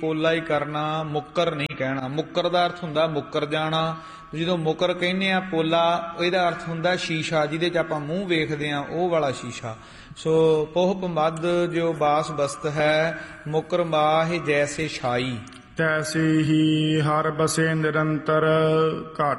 ਪੋਲਾ ਹੀ ਕਰਨਾ, ਮੁੱਕਰ ਨਹੀਂ ਕਹਿਣਾ। ਮੁੱਕਰ ਦਾ ਅਰਥ ਹੁੰਦਾ ਮੁੱਕਰ ਜਾਣਾ। ਜਦੋਂ ਮੁੱਕਰ ਕਹਿੰਦੇ ਆ ਪੋਲਾ, ਇਹਦਾ ਅਰਥ ਹੁੰਦਾ ਸ਼ੀਸ਼ਾ, ਜਿਹਦੇ 'ਚ ਆਪਾਂ ਮੂੰਹ ਵੇਖਦੇ ਹਾਂ, ਉਹ ਵਾਲਾ ਸ਼ੀਸ਼ਾ। ਸੋ ਪੋਹ ਪਮੱਧ ਜੋ ਬਾਸ ਬਸਤ ਹੈ, ਮੁੱਕਰ ਮਾਹ ਜੈਸੇ ਛਾਈ। ਤੈਸੇ ਹੀ ਹਰ ਬਸੇ ਨਿਰੰਤਰ, ਘਟ